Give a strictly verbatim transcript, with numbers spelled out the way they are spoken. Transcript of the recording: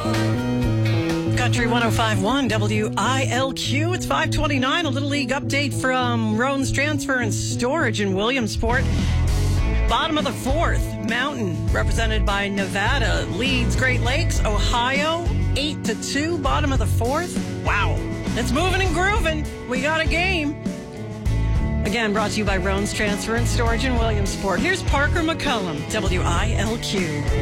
Country one oh five point one W I L Q. It's five twenty-nine. A Little League update from Roan's Transfer and Storage in Williamsport. Bottom of the fourth, Mountain, represented by Nevada, leads Great Lakes, Ohio, eight to two. Bottom of the fourth. Wow. It's moving and grooving. We got a game. Again, brought to you by Roan's Transfer and Storage in Williamsport. Here's Parker McCullum, W I L Q.